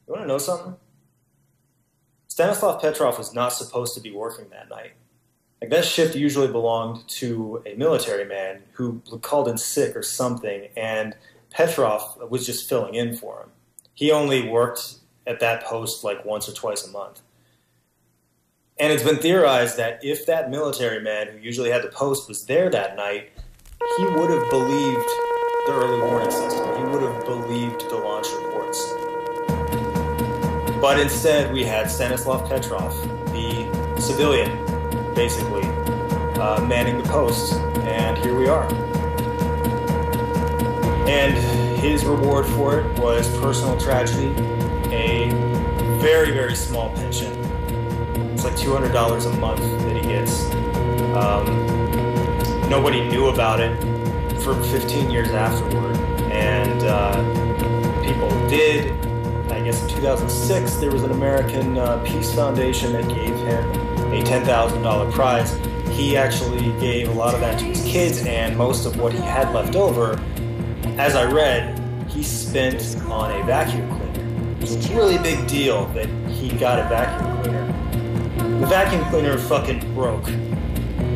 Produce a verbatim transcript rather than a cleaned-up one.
You want to know something? Stanislav Petrov was not supposed to be working that night. Like, that shift usually belonged to a military man who called in sick or something, and Petrov was just filling in for him. He only worked at that post like once or twice a month. And it's been theorized that if that military man who usually had the post was there that night, he would have believed the early warning system. He would have believed the launch reports. But instead, we had Stanislav Petrov, the civilian, basically, uh, manning the post, and here we are. And his reward for it was personal tragedy, a very, very small pension. It's like two hundred dollars a month that he gets. Um, nobody knew about it for fifteen years afterward, and uh, people did. I guess in two thousand six, there was an American uh, Peace Foundation that gave him a ten thousand dollars prize. He actually gave a lot of that to his kids, and most of what he had left over, as I read, he spent on a vacuum cleaner. It's a really big deal that he got a vacuum cleaner. The vacuum cleaner fucking broke.